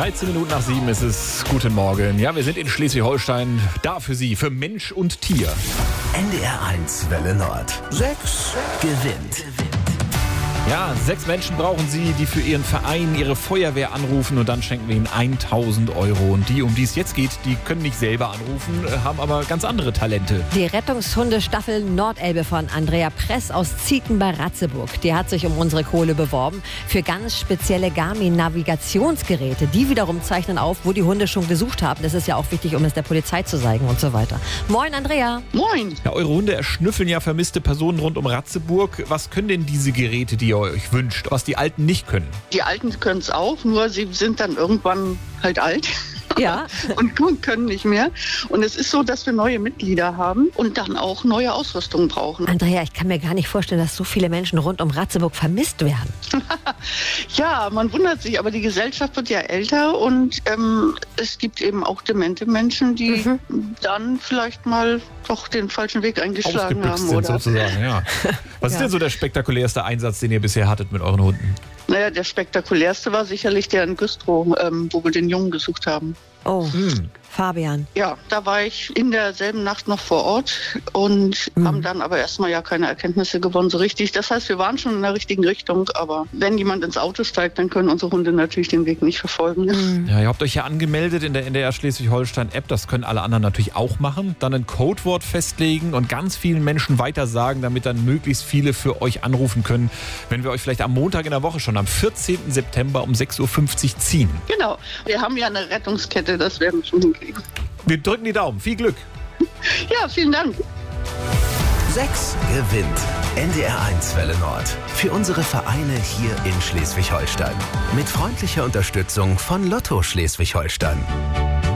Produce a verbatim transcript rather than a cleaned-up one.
dreizehn Minuten nach sieben ist es. Guten Morgen. Ja, wir sind in Schleswig-Holstein. Da für Sie, für Mensch und Tier. N D R eins Welle Nord. Sechs gewinnt. Ja, sechs Menschen brauchen Sie, die für Ihren Verein, Ihre Feuerwehr anrufen und dann schenken wir Ihnen tausend Euro. Und die, um die es jetzt geht, die können nicht selber anrufen, haben aber ganz andere Talente. Die Rettungshunde-Staffel Nordelbe von Andrea Press aus Zieten bei Ratzeburg. Die hat sich um unsere Kohle beworben für ganz spezielle Garmin-Navigationsgeräte. Die wiederum zeichnen auf, wo die Hunde schon gesucht haben. Das ist ja auch wichtig, um es der Polizei zu zeigen und so weiter. Moin, Andrea. Moin. Ja, eure Hunde erschnüffeln ja vermisste Personen rund um Ratzeburg. Was können denn diese Geräte, die ihr euch wünscht, was die Alten nicht können? Die Alten können es auch, nur sie sind dann irgendwann halt alt. Ja. und können nicht mehr. Und es ist so, dass wir neue Mitglieder haben und dann auch neue Ausrüstung brauchen. Andrea, ich kann mir gar nicht vorstellen, dass so viele Menschen rund um Ratzeburg vermisst werden. Ja, man wundert sich, aber die Gesellschaft wird ja älter und ähm, es gibt eben auch demente Menschen, die mhm. dann vielleicht mal doch den falschen Weg eingeschlagen haben. Sind, oder? sozusagen, ja. Was ja. ist denn so der spektakulärste Einsatz, den ihr bisher hattet mit euren Hunden? Naja, der spektakulärste war sicherlich der in Güstrow, ähm, wo wir den Jungen gesucht haben. Oh, hm. Fabian. Ja, da war ich in derselben Nacht noch vor Ort und mhm. haben dann aber erstmal ja keine Erkenntnisse gewonnen so richtig. Das heißt, wir waren schon in der richtigen Richtung, aber wenn jemand ins Auto steigt, dann können unsere Hunde natürlich den Weg nicht verfolgen. Mhm. Ja, ihr habt euch ja angemeldet in der N D R Schleswig-Holstein-App, das können alle anderen natürlich auch machen. Dann ein Codewort festlegen und ganz vielen Menschen weitersagen, damit dann möglichst viele für euch anrufen können, wenn wir euch vielleicht am Montag in der Woche schon am vierzehnten September um sechs Uhr fünfzig ziehen. Genau, wir haben ja eine Rettungskette, das werden wir schon hinkriegen. Wir drücken die Daumen. Viel Glück. Ja, vielen Dank. Sechs gewinnt. N D R eins Welle Nord. Für unsere Vereine hier in Schleswig-Holstein. Mit freundlicher Unterstützung von Lotto Schleswig-Holstein.